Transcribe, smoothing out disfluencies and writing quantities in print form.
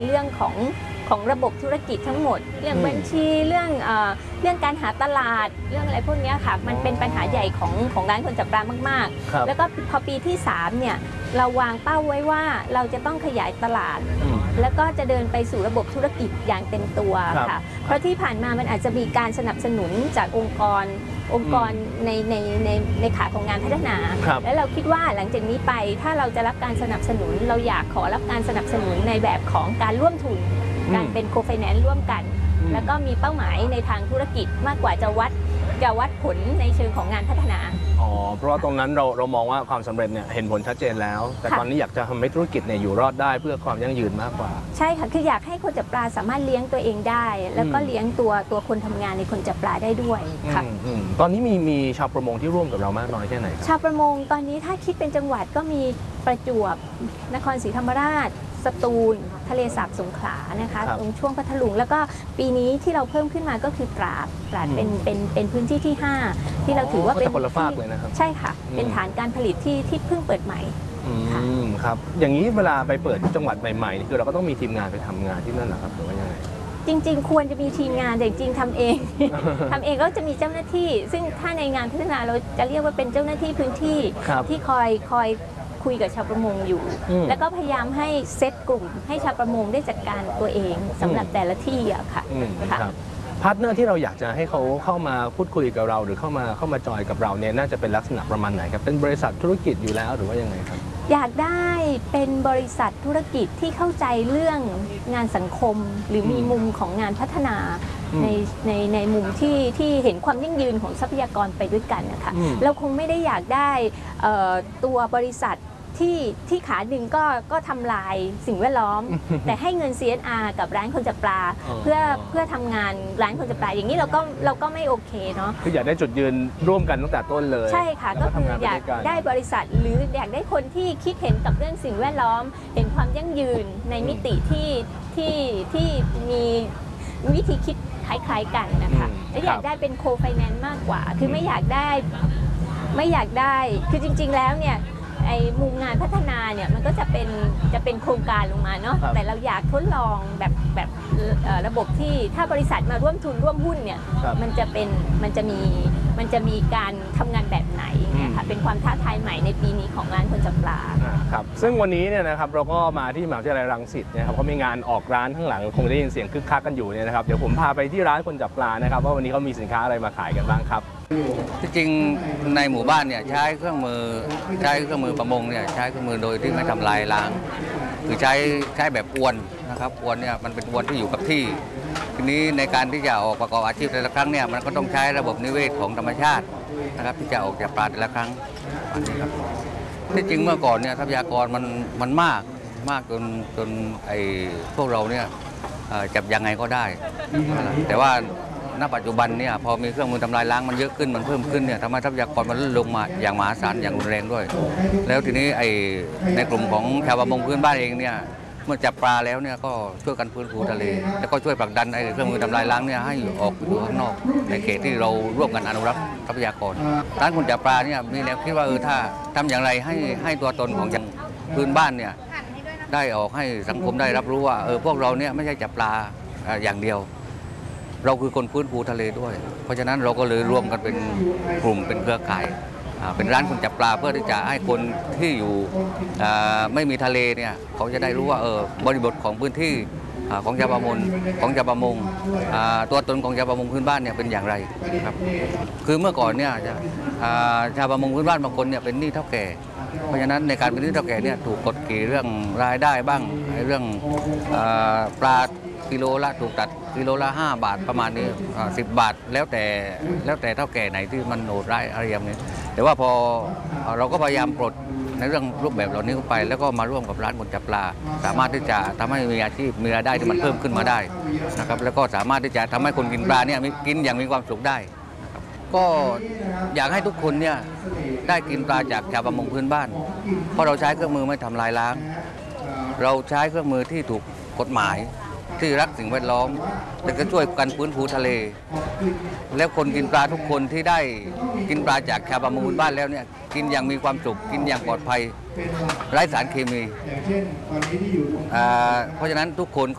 เรื่องของระบบธุรกิจทั้งหมดเรื่องบัญชีเรื่องการหาตลาดเรื่องอะไรพวกนี้ค่ะมันเป็นปัญหาใหญ่ของร้านคนจับปลามากๆแล้วก็พอปีที่3เนี่ยเราวางเป้าไว้ว่าเราจะต้องขยายตลาดแล้วก็จะเดินไปสู่ระบบธุรกิจอย่างเต็มตัวค่ะเพราะที่ผ่านมามันอาจจะมีการสนับสนุนจากองค์กรในขาของงานพัฒนาแล้วเราคิดว่าหลังจากนี้ไปถ้าเราจะรับการสนับสนุนเราอยากขอรับการสนับสนุนในแบบของการร่วมทุนการเป็นโคไฟแนนซ์ร่วมกันแล้วก็มีเป้าหมายในทางธุรกิจมากกว่าจะวัดผลในเชิงของงานพัฒนาเพราะว่าตรงนั้นเรามองว่าความสำเร็จเนี่ยเห็นผลชัดเจนแล้วแต่ตอนนี้อยากจะทำให้ธุรกิจเนี่ยอยู่รอดได้เพื่อความยั่งยืนมากกว่าใช่ค่ะคืออยากให้คนจับปลาสามารถเลี้ยงตัวเองได้แล้วก็เลี้ยงตัวคนทำงานในคนจับปลาได้ด้วยค่ะตอนนี้มีชาวประมงที่ร่วมกับเรามากน้อยแค่ไหนชาวประมงตอนนี้ถ้าคิดเป็นจังหวัดก็มีประจวบนครศรีธรรมราชสตูลทะเลสาบสงขลานะคะตรงช่วงพัทลุงแล้วก็ปีนี้ที่เราเพิ่มขึ้นมาก็คือตราดเป็นพื้นที่ที่5ที่เราถือว่าเป็นคนละฝากเลยนะครับใช่ค่ะเป็นฐานการผลิตที่เพิ่งเปิดใหม่ครับอย่างนี้เวลาไปเปิดจังหวัดใหม่ๆคือเราก็ต้องมีทีมงานไปทำงานที่นั่นเหรอครับหรือว่ายังไงจริงๆควรจะมีทีมงานแต่จริงๆทำเอง ทำเองก็จะมีเจ้าหน้าที่ซึ่งถ้าในงานพัฒนาเราจะเรียกว่าเป็นเจ้าหน้าที่พื้นที่ที่คอยคุยกับชาวประมงอยู่แล้วก็พยายามให้เซตกลุ่มให้ชาวประมงได้จัดการตัวเองสำหรับแต่ละที่อะค่ะพาร์ทเนอร์ที่เราอยากจะให้เขาเข้ามาพูดคุยกับเราหรือเข้ามาจอยกับเราเนี่ยน่าจะเป็นลักษณะประมาณไหนครับเป็นบริษัทธุรกิจอยู่แล้วหรือว่ายังไงครับอยากได้เป็นบริษัทธุรกิจที่เข้าใจเรื่องงานสังคมหรือมีมุมของงานพัฒนาในมุมที่เห็นความยั่งยืนของทรัพยากรไปด้วยกันนะคะเราคงไม่ได้อยากได้ตัวบริษัทที่ขาหนึ่งก็ทำลายสิ่งแวดล้อม แต่ให้เงิน CSR กับร้านคนจับปลาเพื่อทำงานร้านคนจับปลาอย่างนี้เราก็ไม่โอเคเนาะคืออยากได้จุดยืนร่วมกันตั้งแต่ต้นเลยใช่ค่ะก็คืออยากได้บริษัทหรืออยากได้คนที่คิดเห็นกับเรื่องสิ่งแวดล้อมเห็นความยั่งยืนในมิติที่มีวิธีคิดคล้ายๆกันนะคะและอยากได้เป็นโคไฟแนนซ์มากกว่าคือไม่อยากได้คือจริงๆแล้วเนี่ยไอ้มุมงานพัฒนาเนี่ยมันก็จะเป็นโครงการลงมาเนาะแต่เราอยากทดลองแบบระบบที่ถ้าบริษัทมาร่วมทุนร่วมหุ้นเนี่ยมันจะมีการทำงานแบบไหนเนี่ยค่ะเป็นความท้าทายใหม่ในปีนี้ของร้านคนจับปลาครับซึ่งวันนี้เนี่ยนะครับเราก็มาที่มหาวิทยาลัยรังสิตนะครับเขามีงานออกร้านข้างหลังคงได้ยินเสียงคึกคักกันอยู่เนี่ยนะครับเดี๋ยวผมพาไปที่ร้านคนจับปลานะครับว่าวันนี้เขามีสินค้าอะไรมาขายกันบ้างครับที่จริงในหมู่บ้านเนี่ยใช้เครื่องมือประมงเนี่ยใช้เครื่องมือโดยที่ไม่ทำลายล้างคือใช้แบบอวนนะครับอวนเนี่ยมันเป็นอวนที่อยู่กับที่ทีนี้ในการที่จะออกประกอบอาชีพแต่ละครั้งเนี่ยมันก็ต้องใช้ระบบนิเวศของธรรมชาตินะครับที่จะออกจากปลาแต่ละครั้งนี่ครับที่จริงเมื่อก่อนเนี่ยทรัพยากรมันมากจนไอ้พวกเราเนี่ยจับยังไงก็ได้แต่ว่าณปัจจุบันเนี่ยพอมีเครื่องมือทำลายล้างมันเยอะขึ้นมันเพิ่มขึ้นเนี่ยทำให้ทรัพยากรมันลดลงมาอย่างมหาศาลอย่างรุนแรงด้วยแล้วทีนี้ในกลุ่มของชาวประมงพื้นบ้านเองเนี่ยเมื่อจับปลาแล้วเนี่ยก็ช่วยกันฟื้นฟูทะเลแล้วก็ช่วยผลักดันเครื่องมือทำลายล้างเนี่ยให้ออกอยู่ข้างนอกในเขตที่เราร่วมกันอนุรักษ์ทรัพยากรร้านคนจับปลาเนี่ยมีแนวคิดว่าถ้าทำอย่างไรให้ตัวตนของพื้นบ้านเนี่ยได้ออกให้สังคมได้รับรู้ว่าพวกเราเนี่ยไม่ใช่จับปลาอย่างเดียวเราคือคนฟื้นฟูทะเลด้วยเพราะฉะนั้นเราก็เลยร่วมกันเป็นกลุ่มเป็นเครือข่ายเป็นร้านคนจับปลาเพื่อที่จะให้คนที่อยู่ไม่มีทะเลเนี่ยเขาจะได้รู้ว่าบริบทของพื้นที่ของชาวประมงตัวตนของชาวประมงพื้นบ้านเนี่ยเป็นอย่างไรครับคือเมื่อก่อนเนี่ยชาวประมงพื้นบ้านบางคนเนี่ยเป็นหนี้เท่าแก่เพราะฉะนั้นในการเป็นหนี้เท่าแก่เนี่ยถูกกดขี่เรื่องรายได้บ้างเรื่องปลากิโลละถูกตัดกิโลละ5 บาทประมาณนี้10 บาทแล้วแต่เท่าแก่ไหนที่มันโหดร้ายอะไรอย่างนี้แต่ว่าพอเราก็พยายามปลดในเรื่องรูปแบบเหล่านี้เข้าไปแล้วก็มาร่วมกับร้านคนจับปลาสามารถที่จะทำให้มีอาชีพมีรายได้ที่มันเพิ่มขึ้นมาได้นะครับแล้วก็สามารถที่จะทำให้คนกินปลาเนี่ยกินอย่างมีความสุขได้นะครับก็อยากให้ทุกคนเนี่ยได้กินปลาจากชาวประมงพื้นบ้านเพราะเราใช้เครื่องมือไม่ทำลายล้างเราใช้เครื่องมือที่ถูกกฎหมายที่รักสิ่งแวดล้อมแต่ก็ช่วยกันฟื้นฟูทะเลแล้วคนกินปลาทุกคนที่ได้กินปลาจากชาวประมงพื้นบ้านแล้วเนี่ยกินอย่างมีความสุขกินอย่างปลอดภัยไร้สารเคมีเพราะฉะนั้นทุกคน